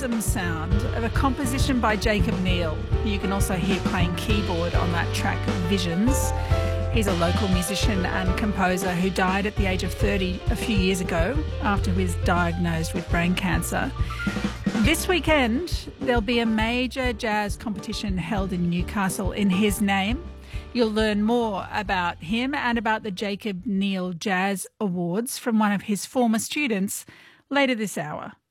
awesome sound of a composition by Jacob Neal, who you can also hear playing keyboard on that track Visions. He's a local musician and composer who died at the age of 30 a few years ago after he was diagnosed with brain cancer. This weekend, there'll be a major jazz competition held in Newcastle in his name. You'll learn more about him and about the Jacob Neal Jazz Awards from one of his former students later this hour.